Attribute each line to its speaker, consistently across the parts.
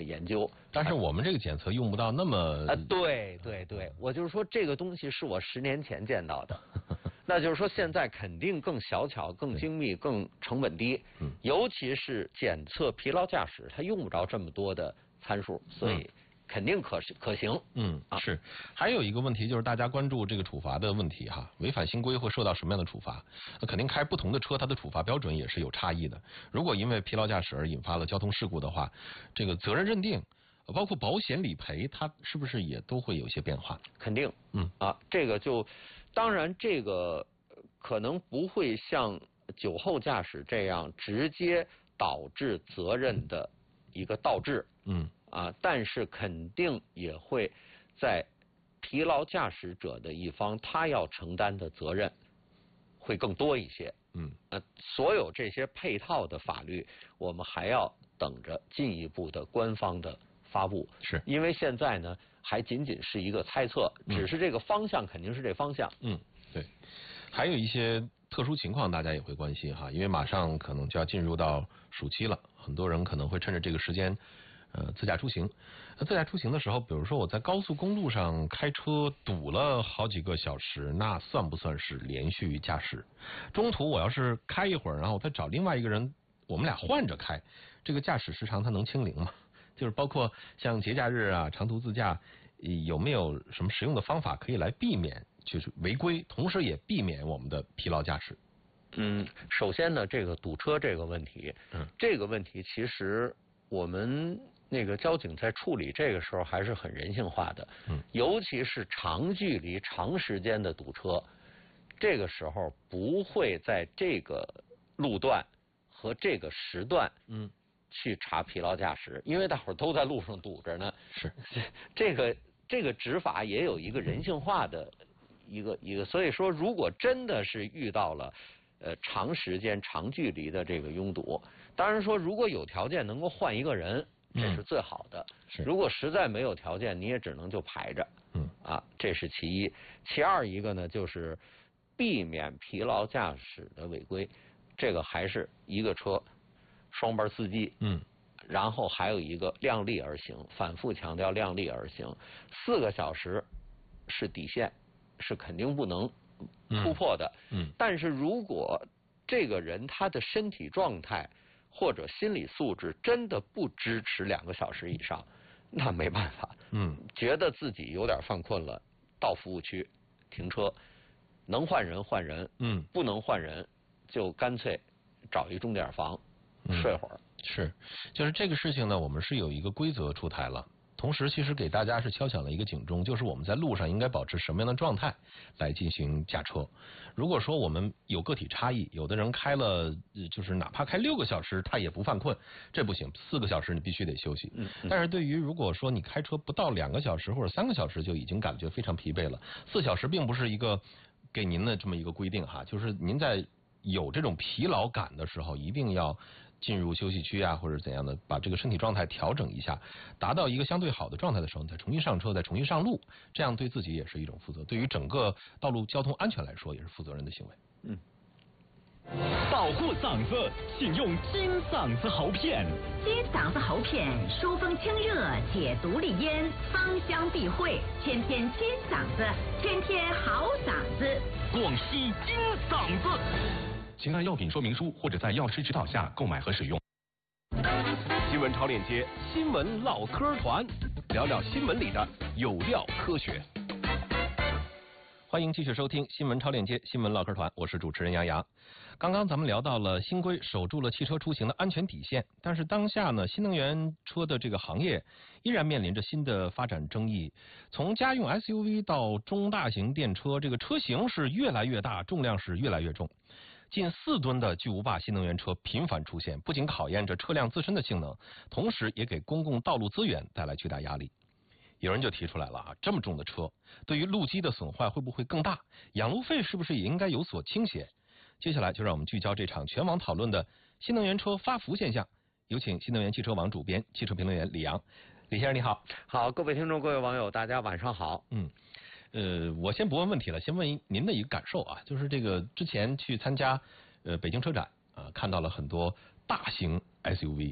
Speaker 1: 研究。
Speaker 2: 但是我们这个检测用不到那么
Speaker 1: 对，我就是说这个东西是我10年前见到的，那就是说现在肯定更小巧、更精密、更成本低，尤其是检测疲劳驾驶，它用不着这么多的参数，所以肯定可行。
Speaker 2: 是。还有一个问题就是大家关注这个处罚的问题哈，违反新规会受到什么样的处罚？那肯定开不同的车，它的处罚标准也是有差异的。如果因为疲劳驾驶而引发了交通事故的话，这个责任认定包括保险理赔，它是不是也都会有一些变化？
Speaker 1: 肯定，这个就当然这个可能不会像酒后驾驶这样直接导致责任的一个倒置，但是肯定也会在疲劳驾驶者的一方，他要承担的责任会更多一些。所有这些配套的法律，我们还要等着进一步的官方的发布。
Speaker 2: 是
Speaker 1: 因为现在呢，还仅仅是一个猜测，只是这个方向肯定是这方向。
Speaker 2: 对。还有一些特殊情况大家也会关心哈，因为马上可能就要进入到暑期了，很多人可能会趁着这个时间自驾出行。自驾出行的时候，比如说我在高速公路上开车堵了好几个小时，那算不算是连续驾驶？中途我要是开一会儿，然后我再找另外一个人，我们俩换着开，这个驾驶时长它能清零吗？就是包括像节假日啊、长途自驾，有没有什么实用的方法可以来避免就是违规，同时也避免我们的疲劳驾驶？
Speaker 1: 首先呢，这个堵车这个问题，这个问题其实我们那个交警在处理这个时候还是很人性化的，尤其是长距离、长时间的堵车，这个时候不会在这个路段和这个时段，去查疲劳驾驶，因为大伙儿都在路上堵着呢。
Speaker 2: 是，
Speaker 1: 这个执法也有一个人性化的一个，所以说，如果真的是遇到了长时间、长距离的这个拥堵，当然说，如果有条件能够换一个人，这是最好的。如果实在没有条件，你也只能就排着。这是其一。其二一个呢，就是避免疲劳驾驶的违规，这个还是一个车双班司机，然后还有一个量力而行，反复强调量力而行，4个小时是底线，是肯定不能突破的。但是如果这个人他的身体状态或者心理素质真的不支持2个小时以上，那没办法。觉得自己有点犯困了，到服务区停车，能换人换人，不能换人就干脆找一钟点房睡会儿。
Speaker 2: 是，就是这个事情呢，我们是有一个规则出台了，同时其实给大家是敲响了一个警钟，就是我们在路上应该保持什么样的状态来进行驾车。如果说我们有个体差异，有的人开了就是哪怕开6个小时他也不犯困，这不行，4个小时你必须得休息。但是对于如果说你开车不到2个小时或者3个小时就已经感觉非常疲惫了，4小时并不是一个给您的这么一个规定哈，就是您在有这种疲劳感的时候，一定要进入休息区啊，或者怎样的，把这个身体状态调整一下，达到一个相对好的状态的时候，你再重新上车，再重新上路，这样对自己也是一种负责，对于整个道路交通安全来说也是负责任的行为。
Speaker 3: 保护嗓子，请用金嗓子喉片。
Speaker 4: 金嗓子喉片疏风清热，解毒利咽，芳香避秽，天天金嗓子，天天好嗓子。
Speaker 3: 广西金嗓子。请看药品说明书或者在药师指导下购买和使用。新闻超链接，新闻唠嗑团，聊聊新闻里的有料科学。
Speaker 2: 欢迎继续收听新闻超链接新闻唠嗑团，我是主持人杨洋。刚刚咱们聊到了新规守住了汽车出行的安全底线，但是当下呢，新能源车的这个行业依然面临着新的发展争议。从家用 SUV 到中大型电车，这个车型是越来越大，重量是越来越重。近4吨的巨无霸新能源车频繁出现，不仅考验着车辆自身的性能，同时也给公共道路资源带来巨大压力。有人就提出来了啊，这么重的车对于路基的损坏会不会更大？养路费是不是也应该有所倾斜？接下来就让我们聚焦这场全网讨论的新能源车发福现象，有请新能源汽车网主编、汽车评论员李阳。李先生你好。
Speaker 1: 好，各位听众、各位网友，大家晚上好。
Speaker 2: 我先不问问题了，先问您的一个感受啊，就是这个之前去参加北京车展啊，看到了很多大型 SUV，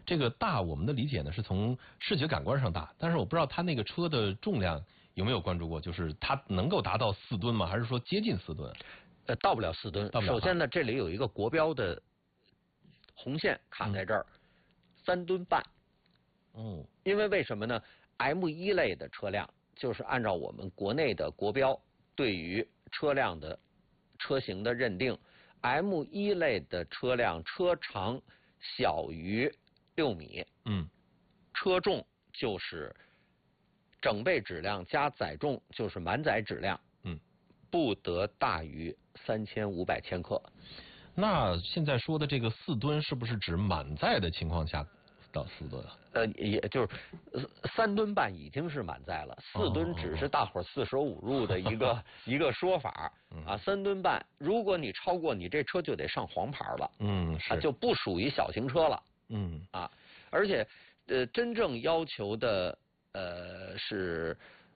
Speaker 2: 这个大我们的理解呢是从视觉感官上大，但是我不知道它那个车的重量有没有关注过，就是它能够达到4吨吗？还是说接近4吨？
Speaker 1: 到不了4吨。首先呢，这里有一个国标的红线卡在这儿，3吨半。
Speaker 2: 哦，
Speaker 1: 因为什么呢 ？M1类的车辆就是按照我们国内的国标对于车辆的车型的认定 ，M1类的车辆车长小于6米，车重就是整备质量加载重就是满载质量，不得大于3500千克。
Speaker 2: 那现在说的这个4吨是不是指满载的情况下到4吨啊？
Speaker 1: 也就是3吨半已经是满载了，4吨只是大伙儿四舍五入的一个说法啊。3吨半，如果你超过，你这车就得上黄牌了，是就不属于小型车了，而且真正要求的是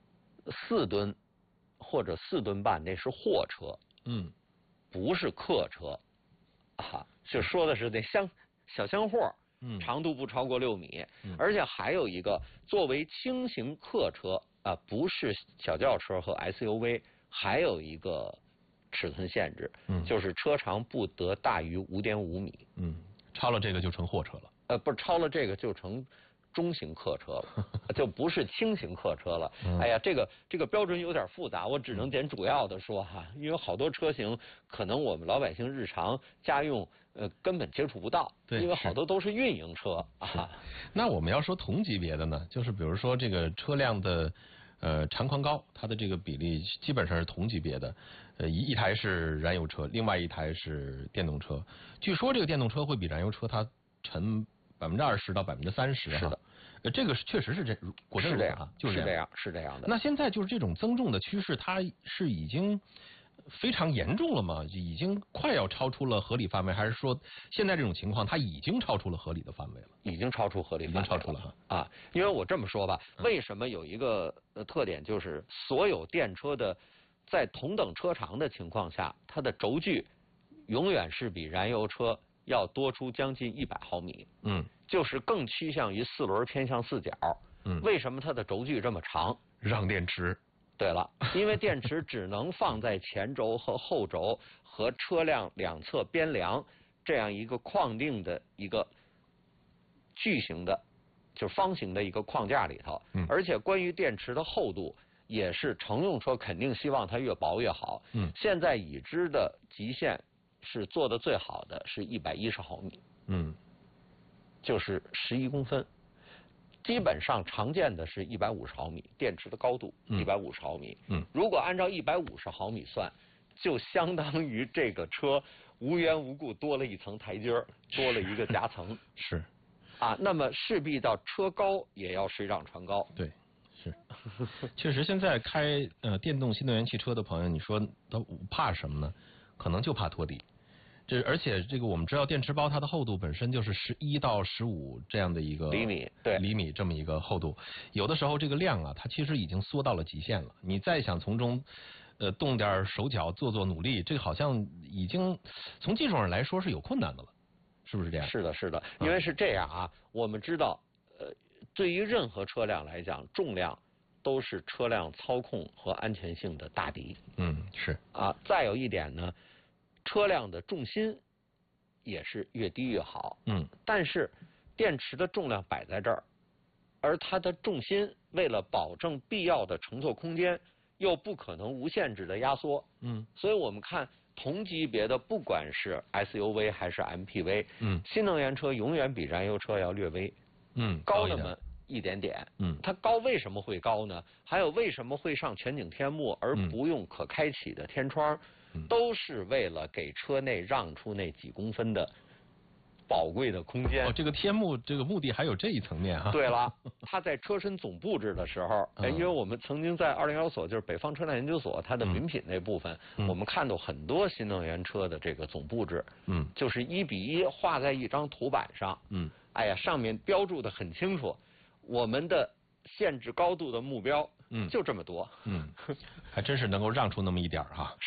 Speaker 1: 4吨或者4吨半，那是货车，不是客车啊，就说的是那小厢货。长度不超过6米，而且还有一个，作为轻型客车啊，不是小轿车和 SUV， 还有一个尺寸限制，就是车长不得大于5.5米。
Speaker 2: 超了这个就成货车了。
Speaker 1: 不是，超了这个就成中型客车了，就不是轻型客车了。哎呀，这个标准有点复杂，我只能点主要的说哈，因为好多车型可能我们老百姓日常家用根本接触不到，因为好多都是运营车啊。
Speaker 2: 那我们要说同级别的呢，就是比如说这个车辆的长宽高，它的这个比例基本上是同级别的。一台是燃油车，另外一台是电动车。据说这个电动车会比燃油车它沉20%到30%。是的。这个确实是果真是这样，就是
Speaker 1: 这样的。
Speaker 2: 那现在就是这种增重的趋势，它是已经非常严重了吗？已经快要超出了合理范围，还是说现在这种情况它已经超出了合理的范围了？
Speaker 1: 已经超出合理范围了，
Speaker 2: 已经超出了
Speaker 1: 啊！因为我这么说吧，为什么有一个特点，就是所有电车的在同等车长的情况下，它的轴距永远是比燃油车要多出将近100毫米。就是更趋向于4轮偏向4角。为什么它的轴距这么长？
Speaker 2: 让电池。
Speaker 1: 对了，因为电池只能放在前轴和后轴和车辆两侧边梁这样一个框定的一个矩形的，就是方形的一个框架里头。而且关于电池的厚度，也是乘用车肯定希望它越薄越好。现在已知的极限是做的最好的是110毫米。就是11公分，基本上常见的是150毫米，电池的高度150毫米。如果按照150毫米算，就相当于这个车无缘无故多了一层台阶，多了一个夹层。
Speaker 2: 是
Speaker 1: 啊，那么势必到车高也要水涨船高。
Speaker 2: 对，是，确实现在开电动新能源汽车的朋友，你说他怕什么呢？可能就怕拖地。而且这个我们知道电池包它的厚度本身就是11到15这样的一个
Speaker 1: 厘米，对，
Speaker 2: 厘米这么一个厚度。有的时候这个量啊，它其实已经缩到了极限了。你再想从中动点手脚做努力，这个好像已经从技术上来说是有困难的了，是不是这样？
Speaker 1: 是的，是的，因为是这样啊，我们知道对于任何车辆来讲，重量都是车辆操控和安全性的大敌。
Speaker 2: 是
Speaker 1: 啊，再有一点呢，车辆的重心也是越低越好。但是电池的重量摆在这儿，而它的重心为了保证必要的乘坐空间，又不可能无限制的压缩。所以我们看同级别的，不管是 SUV 还是 MPV，新能源车永远比燃油车要略微高那么一点点。它高为什么会高呢？还有为什么会上全景天幕而不用可开启的天窗？都是为了给车内让出那几公分的宝贵的空间。
Speaker 2: 这个天幕这个目的还有这一层面哈。
Speaker 1: 对了，它在车身总布置的时候，因为我们曾经在201所，就是北方车辆研究所，它的茗品那部分，我们看到很多新能源车的这个总布置，就是1:1画在一张图板上。哎呀，上面标注的很清楚，我们的限制高度的目标就这么多。
Speaker 2: 还真是能够让出那么一点哈。
Speaker 1: 是。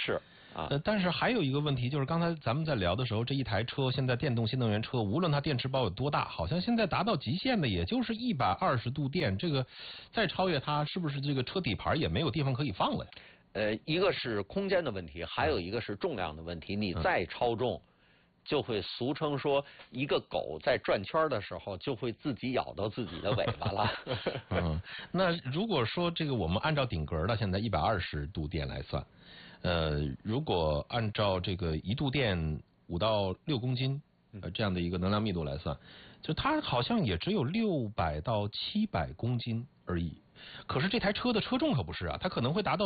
Speaker 2: 但是还有一个问题，就是刚才咱们在聊的时候，这一台车现在电动新能源车，无论它电池包有多大，好像现在达到极限的也就是120度电，这个再超越它，是不是这个车底盘也没有地方可以放了呀？
Speaker 1: 一个是空间的问题，还有一个是重量的问题。你再超重，就会俗称说，一个狗在转圈的时候就会自己咬到自己的尾巴了。
Speaker 2: 那如果说这个我们按照顶格的现在120度电来算，如果按照这个1度电5到6公斤这样的一个能量密度来算，就它好像也只有600到700公斤而已。可是这台车的车重可不是啊，它可能会达到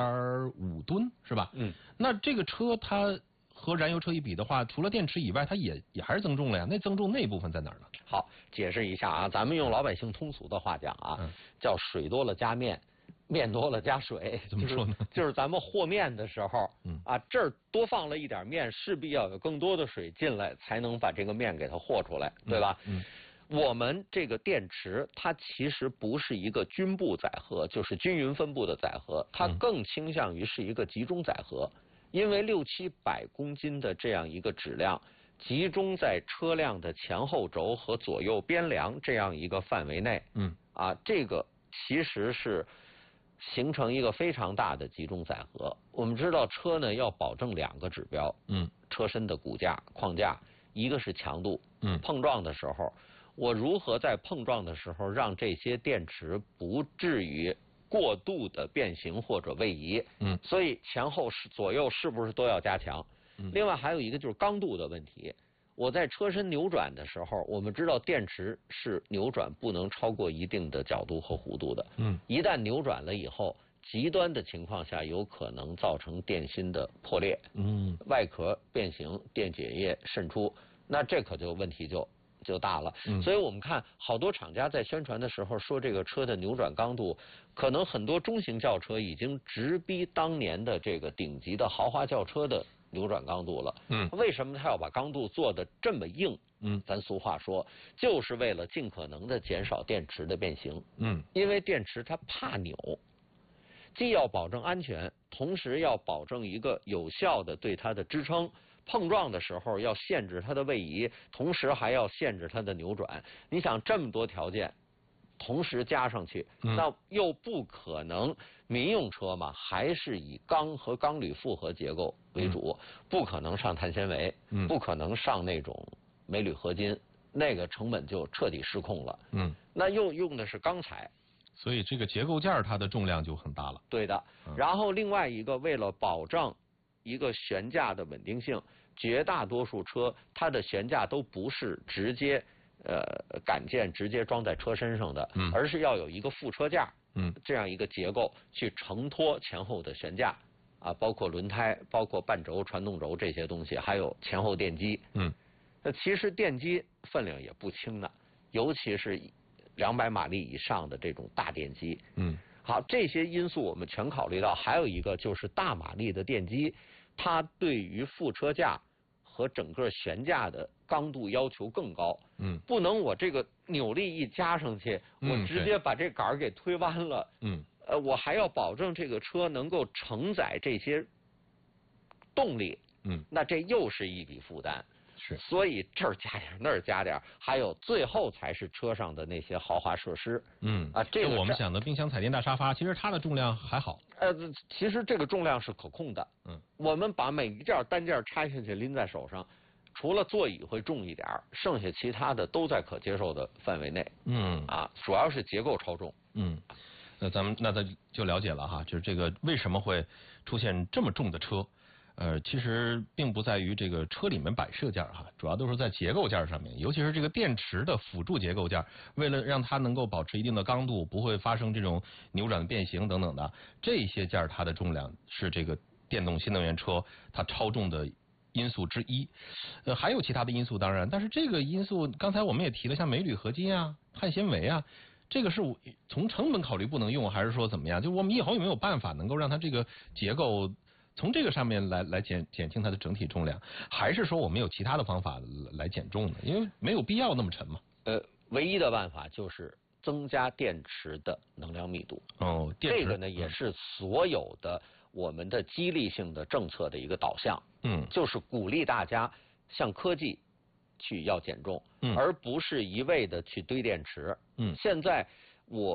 Speaker 2: 3.5吨，是吧？那这个车它和燃油车一比的话，除了电池以外，它也还是增重了呀。那增重那部分在哪儿呢？
Speaker 1: 好，解释一下啊，咱们用老百姓通俗的话讲啊，叫水多了加面，面多了加水。
Speaker 2: 怎么说呢？
Speaker 1: 就是咱们和面的时候，这儿多放了一点面，势必要有更多的水进来，才能把这个面给它和出来，对吧？我们这个电池，它其实不是一个均布载荷，就是均匀分布的载荷，它更倾向于是一个集中载荷。因为600-700公斤的这样一个质量，集中在车辆的前后轴和左右边梁这样一个范围内，这个其实是形成一个非常大的集中载荷。我们知道车呢要保证2个指标，车身的骨架、框架，一个是强度，碰撞的时候，我如何在碰撞的时候让这些电池不至于过度的变形或者位移，所以前后左右是不是都要加强？另外还有一个就是刚度的问题。我在车身扭转的时候，我们知道电池是扭转不能超过一定的角度和弧度的，一旦扭转了以后，极端的情况下有可能造成电芯的破裂，外壳变形，电解液渗出，那这可就问题就大了。所以我们看好多厂家在宣传的时候说这个车的扭转刚度，可能很多中型轿车已经直逼当年的这个顶级的豪华轿车的扭转刚度了。为什么他要把刚度做得这么硬？咱俗话说，就是为了尽可能的减少电池的变形。因为电池它怕扭，既要保证安全，同时要保证一个有效的对它的支撑。碰撞的时候要限制它的位移，同时还要限制它的扭转。你想这么多条件同时加上去，那又不可能。民用车嘛，还是以钢和钢铝复合结构为主，不可能上碳纤维，不可能上那种镁铝合金，那个成本就彻底失控了。那又用的是钢材，
Speaker 2: 所以这个结构件它的重量就很大了。
Speaker 1: 对的。然后另外一个，为了保证一个悬架的稳定性，绝大多数车它的悬架都不是直接杆件直接装在车身上的，而是要有一个副车架，这样一个结构去承托前后的悬架包括轮胎、包括半轴、传动轴这些东西，还有前后电机。那其实电机分量也不轻呢，尤其是200马力以上的这种大电机。好，这些因素我们全考虑到，还有一个就是大马力的电机，它对于副车架和整个悬架的刚度要求更高。不能我这个扭力一加上去，我直接把这杆给推弯了。我还要保证这个车能够承载这些动力。那这又是一笔负担。所以这儿加点那儿加点，还有最后才是车上的那些豪华设施。这个
Speaker 2: 我们想的冰箱、彩电、大沙发，其实它的重量还好。
Speaker 1: 其实这个重量是可控的。我们把每一件单件拆下去拎在手上，除了座椅会重一点，剩下其他的都在可接受的范围内。主要是结构超重。
Speaker 2: 那咱就了解了哈，就是这个为什么会出现这么重的车。其实并不在于这个车里面摆设件哈，主要都是在结构件上面，尤其是这个电池的辅助结构件，为了让它能够保持一定的刚度，不会发生这种扭转变形等等的，这些件它的重量是这个电动新能源车它超重的因素之一。还有其他的因素当然，但是这个因素刚才我们也提了，像镁铝合金啊、碳纤维啊。这个是从成本考虑不能用，还是说怎么样？就我们以后有没有办法能够让它这个结构从这个上面来减轻它的整体重量，还是说我们有其他的方法来减重呢？因为没有必要那么沉嘛。
Speaker 1: 唯一的办法就是增加电池的能量密度。
Speaker 2: 电池
Speaker 1: 这个呢也是所有的我们的激励性的政策的一个导向，就是鼓励大家向科技去要减重，而不是一味的去堆电池。现在我